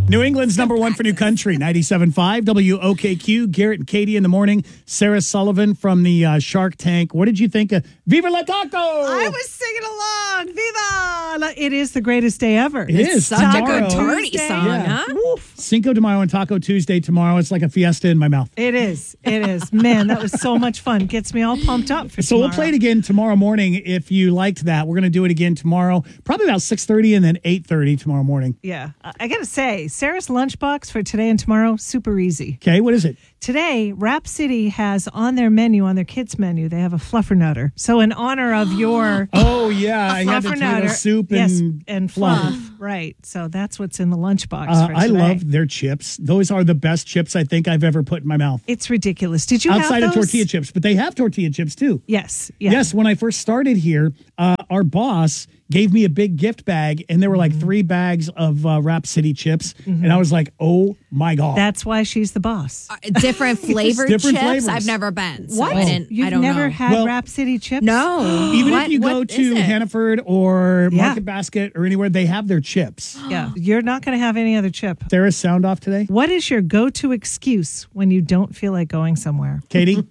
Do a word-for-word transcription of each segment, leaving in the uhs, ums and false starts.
New England's number one for new country, ninety-seven point five W O K Q. Garrett and Katie in the morning. Sarah Sullivan from the uh, Shark Tank. What did you think of Viva la Taco? I was singing along. Viva! It is the greatest day ever. It it's is. Such Tomorrow. a good party Tuesday. song, Yeah. huh? Woof. Cinco de Mayo and Taco Tuesday tomorrow. It's like a fiesta in my mouth. It is. It is. Man, that was so much fun. Gets me all pumped up for So tomorrow. we'll play it again tomorrow morning if you liked that. We're going to do it again tomorrow, probably about six thirty and then eight thirty tomorrow morning. Yeah. I got to say, Sarah's lunchbox for today and tomorrow, super easy. Okay, what is it? Today, Rap City has on their menu, on their kids' menu, they have a fluffernutter. So in honor of your Oh, yeah. I had the tomato fluffernutter, soup and, yes, and fluff. fluff. Right. So that's what's in the lunchbox Uh, for I today. love their chips. Those are the best chips I think I've ever put in my mouth. It's ridiculous. Did you Outside have of those? tortilla chips, but they have tortilla chips too. Yes. Yeah. Yes, when I first started here, uh, our boss gave me a big gift bag, and there were like three bags of uh, Rap City chips, and I was like, "Oh my god!" That's why she's the boss. Uh, different flavored different chips. flavors. I've never been. So What? I didn't. You've I don't never know. had Well- Rap City chips? No. Even What- if you go what to is it? Hannaford or Yeah. Market Basket or anywhere, they have their chips. Yeah. You're not going to have any other chip. Sarah's sound off today, What is your go-to excuse when you don't feel like going somewhere? Katie.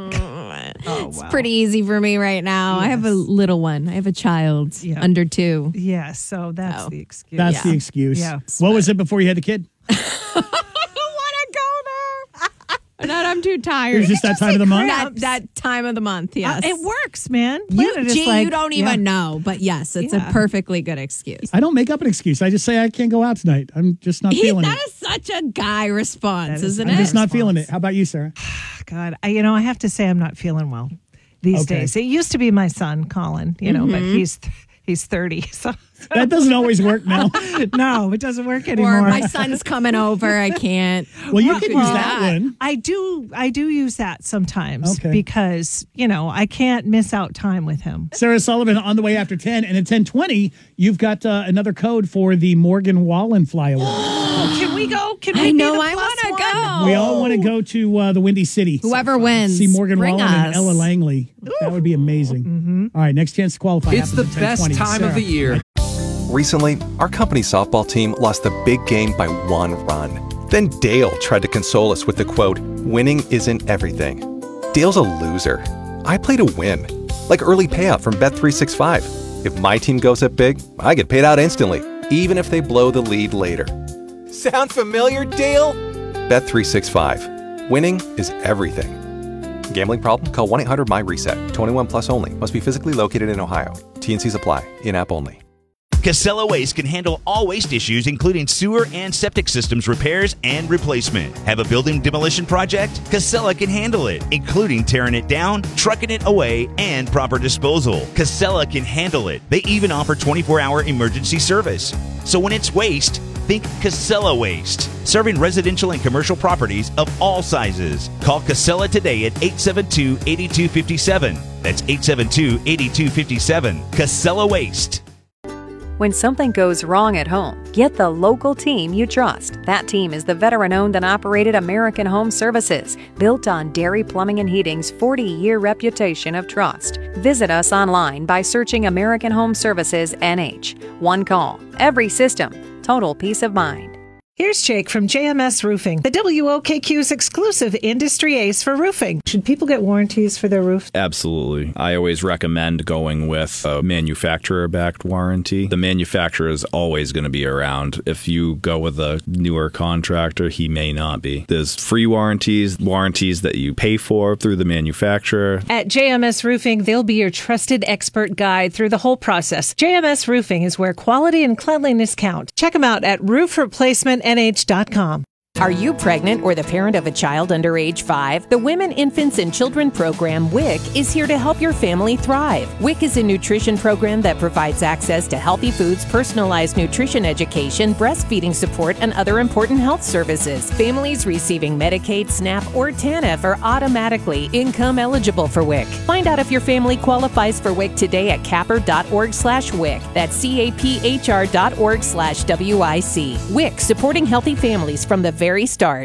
It's pretty easy for me right now. I have a little one. I have a child Yeah. under two. Yes. So that's Oh. the excuse. That's Yeah. the excuse. Yeah. What was it before you had the kid? I don't want to go there. Not, I'm too It tired. was just that time of the month. that, that time of the month, yes. Uh, it works, man. You, Planet is gee, like- you don't even yeah. know. But yes, it's Yeah. a perfectly good excuse. I don't make up an excuse. I just say I can't go out tonight. I'm just not He, feeling that it. is such a guy response, That is- isn't I'm it? just not response. feeling it. How about you, Sarah? God, I, you know, I have to say I'm not feeling well these Okay. days. It used to be my son, Colin, you know, but Mm-hmm. he's he's thirty. So That doesn't always work now. no, it doesn't work anymore. Or my son's coming over. I can't. Well, you can use Well, that one. I do I do use that sometimes Okay. because, you know, I can't miss out time with him. Sarah Sullivan on the way after ten. And at ten twenty, you've got uh, another code for the Morgan Wallen Fly Award. Can we go? Can we I be know the I plus want to one? go. We all want to go to uh, the Windy City. Whoever wins, See Morgan bring Wallen and us. Ella Langley. That would be amazing. Mm-hmm. All right, next chance to qualify. It's the happens at best ten twenty. time of Sarah. the year. Recently, our company softball team lost the big game by one run. Then Dale tried to console us with the quote, "Winning isn't everything." Dale's a loser. I play to win. Like early payout from Bet three sixty-five. If my team goes up big, I get paid out instantly, even if they blow the lead later. Sound familiar, Dale? Bet three sixty-five. Winning is everything. Gambling problem? Call one eight hundred M Y RESET. twenty-one plus only. Must be physically located in Ohio. T and Cs apply. In-app only. Casella Waste can handle all waste issues, including sewer and septic systems repairs and replacement. Have a building demolition project? Casella can handle it, including tearing it down, trucking it away, and proper disposal. Casella can handle it. They even offer twenty-four hour emergency service. So when it's waste, think Casella Waste. Serving residential and commercial properties of all sizes. Call Casella today at eight seven two, eight two five seven. That's eight seven two, eight two five seven. Casella Waste. When something goes wrong at home, get the local team you trust. That team is the veteran-owned and operated American Home Services, built on Dairy Plumbing and Heating's forty-year reputation of trust. Visit us online by searching American Home Services N H. One call, every system, total peace of mind. Here's Jake from J M S Roofing, the W O K Q's exclusive industry ace for roofing. Should people get warranties for their roof? Absolutely. I always recommend going with a manufacturer-backed warranty. The manufacturer is always going to be around. If you go with a newer contractor, he may not be. There's free warranties, warranties that you pay for through the manufacturer. At J M S Roofing, they'll be your trusted expert guide through the whole process. J M S Roofing is where quality and cleanliness count. Check them out at roof replacement N H dot com. Are you pregnant or the parent of a child under age five? The Women, Infants, and Children program, W I C, is here to help your family thrive. W I C is a nutrition program that provides access to healthy foods, personalized nutrition education, breastfeeding support, and other important health services. Families receiving Medicaid, SNAP, or TANF are automatically income eligible for W I C. Find out if your family qualifies for W I C today at capper.org slash WIC. That's C-A-P-H-R dot org slash W-I-C. W I C, supporting healthy families from the very start.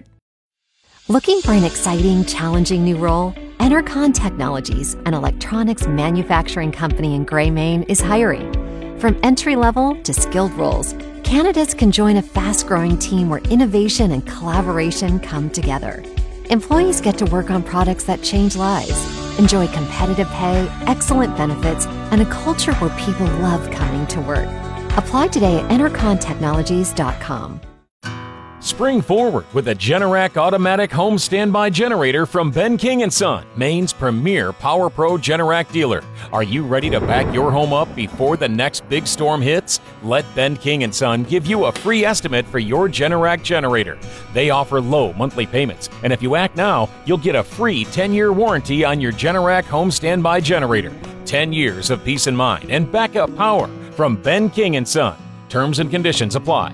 Looking for an exciting, challenging new role? Enercon Technologies, an electronics manufacturing company in Gray, Maine, is hiring. From entry-level to skilled roles, candidates can join a fast-growing team where innovation and collaboration come together. Employees get to work on products that change lives, enjoy competitive pay, excellent benefits, and a culture where people love coming to work. Apply today at Enercon Technologies dot com. Spring forward with a Generac automatic home standby generator from Ben King and Son, Maine's premier Power Pro Generac dealer. Are you ready to back your home up before the next big storm hits? Let Ben King and Son give you a free estimate for your Generac generator. They offer low monthly payments, and if you act now, you'll get a free ten-year warranty on your Generac home standby generator. ten years of peace of mind and backup power from Ben King and Son. Terms and conditions apply.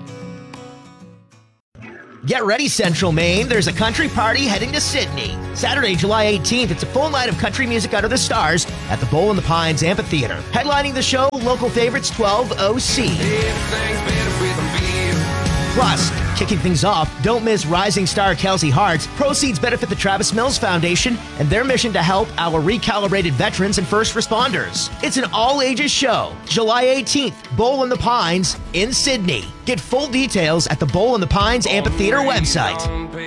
Get ready, Central Maine. There's a country party heading to Sydney. Saturday, July eighteenth, it's a full night of country music under the stars at the Bowl in the Pines Amphitheater. Headlining the show, local favorites twelve O C. Plus, kicking things off, don't miss rising star Kelsey Hart. Proceeds benefit the Travis Mills Foundation and their mission to help our recalibrated veterans and first responders. It's an all-ages show. July eighteenth, Bowl in the Pines in Sydney. Get full details at the Bowl in the Pines Amphitheater website.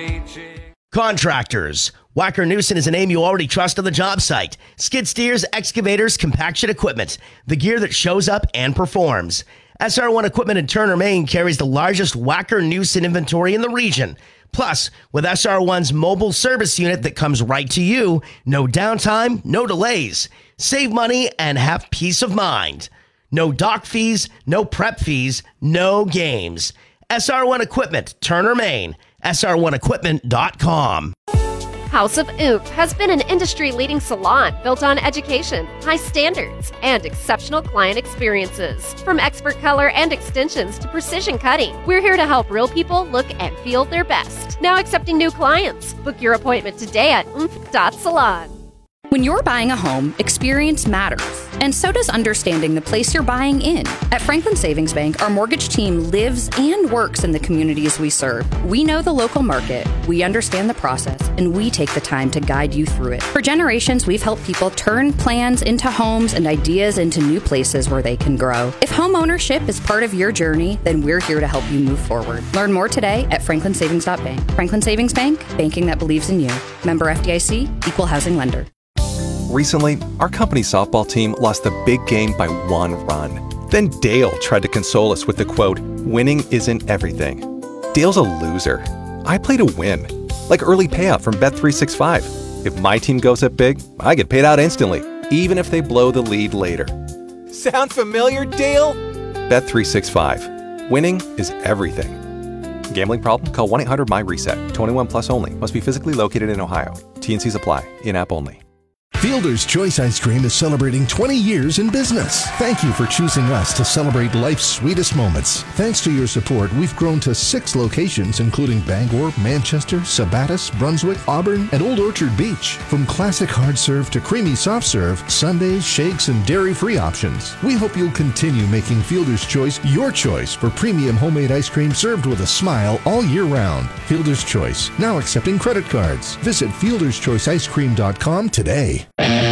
Contractors. Wacker Neuson is a name you already trust on the job site. Skid steers, excavators, compaction equipment. The gear that shows up and performs. S R one Equipment in Turner, Maine carries the largest Wacker Neuson inventory in the region. Plus, with S R one's mobile service unit that comes right to you, no downtime, no delays. Save money and have peace of mind. No dock fees, no prep fees, no games. S R one Equipment, Turner, Maine. S R one equipment dot com. House of Oomph has been an industry-leading salon built on education, high standards, and exceptional client experiences. From expert color and extensions to precision cutting, we're here to help real people look and feel their best. Now accepting new clients. Book your appointment today at oomph dot salon. When you're buying a home, experience matters, and so does understanding the place you're buying in. At Franklin Savings Bank, our mortgage team lives and works in the communities we serve. We know the local market, we understand the process, and we take the time to guide you through it. For generations, we've helped people turn plans into homes and ideas into new places where they can grow. If home ownership is part of your journey, then we're here to help you move forward. Learn more today at franklin savings dot bank. Franklin Savings Bank, banking that believes in you. Member F D I C, equal housing lender. Recently, our company softball team lost the big game by one run. Then Dale tried to console us with the quote, "Winning isn't everything." Dale's a loser. I play to win. Like early payout from Bet three sixty-five. If my team goes up big, I get paid out instantly, even if they blow the lead later. Sound familiar, Dale? Bet three sixty-five. Winning is everything. Gambling problem? Call one eight hundred my reset. twenty-one plus only. Must be physically located in Ohio. T N Cs apply. In-app only. Fielder's Choice Ice Cream is celebrating twenty years in business. Thank you for choosing us to celebrate life's sweetest moments. Thanks to your support, we've grown to six locations, including Bangor, Manchester, Sabattus, Brunswick, Auburn, and Old Orchard Beach. From classic hard serve to creamy soft serve, sundaes, shakes, and dairy-free options. We hope you'll continue making Fielder's Choice your choice for premium homemade ice cream served with a smile all year round. Fielder's Choice, now accepting credit cards. Visit fielderschoice ice cream dot com today.